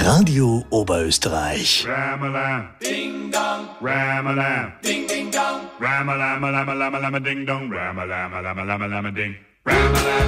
Radio Oberösterreich. Ram-a-lam, ding-dong, ram-a-lam, ding-ding-dong, ram-a-lam-a-lam-a-lam-a-lam-a-ding-dong, ram-a-lam-a-lam-a-lam-a-lam-a-ding, ram-a-lam.